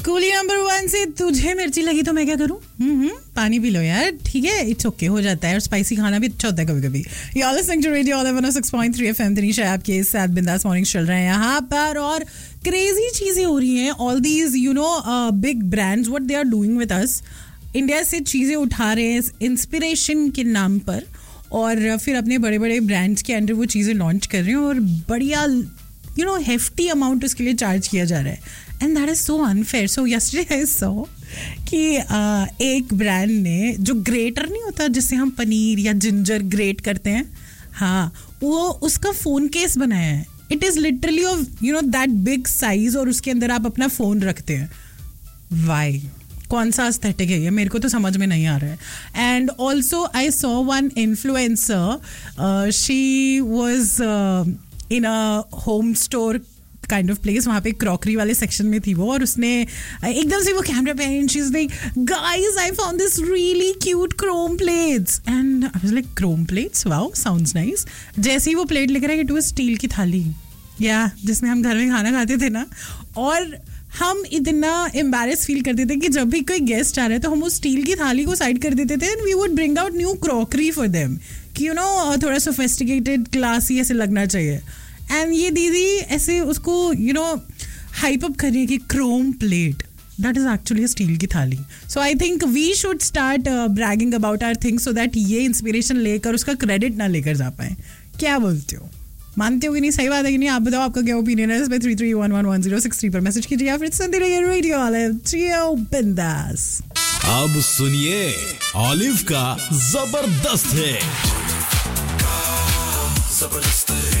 Coolie number 1 से तुझे मिर्ची लगी तो मैं क्या करूं? पानी पी लो यार, ठीक है, इट्स ओके, हो जाता है. और स्पाइसी खाना भी अच्छा होता है कभी कभी. You are listening to radio 106.3 FM. Tanisha आपके साथ बिंदास मॉर्निंग चल रहे हैं यहाँ पर, और क्रेजी चीजें हो रही हैं. All these big brands, what they are doing with us. India से चीजें उठा रहे हैं इंस्पिरेशन के नाम पर, और फिर अपने बड़े बड़े ब्रांड्स के अंडर वो चीजें लॉन्च कर रहे हैं, और बढ़िया hefty अमाउंट उसके लिए चार्ज किया जा रहा है. And that is so unfair. So yesterday I saw कि एक ब्रांड ने, जो ग्रेटर नहीं होता जिससे हम पनीर या जिंजर ग्रेट करते हैं, हाँ, वो उसका फोन केस बनाया है. It is literally of that big size, और उसके अंदर आप अपना फोन रखते हैं. वाई? कौन सा एस्थेटिक है ये? मेरे को तो समझ में नहीं आ रहा है. And also I saw one influencer, she was in a home store kind of place. वहाँ पे क्रॉकरी वाले सेक्शन में थी वो, और उसने एकदम से वो कैमरा पे आई and she is like, guys I found this really cute Chrome plates. And I was like, Chrome plates, wow, sounds nice. जैसे ही वो प्लेट लेकर आई, इट वाज स्टील की थाली, या जिसमें हम घर में खाना खाते थे ना. और हम इतना एम्बैरेस फील करते थे कि जब भी कोई गेस्ट आ रहा है तो हम उस स्टील की थाली को साइड कर देते थे, and we would bring out new crockery for them, कि थोड़ा सोफिस्टिकेटेड, क्लासी ऐसे लगना चाहिए. एंड ये दीदी ऐसे उसको हाइप अप कर रही है कि Chrome plate, that is actually steel की थाली. सो I think we should start bragging about our things, so that ये इंस्पिरेशन लेकर उसका क्रेडिट ना लेकर जा पाए. क्या बोलते हो? मानते हो कि नहीं? सही बात है कि नहीं? आप बताओ, आपका क्या ओपिनियन है इस पे? 33111063 पर मैसेज कीजिए, या फिर सुनते रहिए रेडियो वाले जियो बिंदास. अब सुनिए ऑलिव का जबरदस्त है.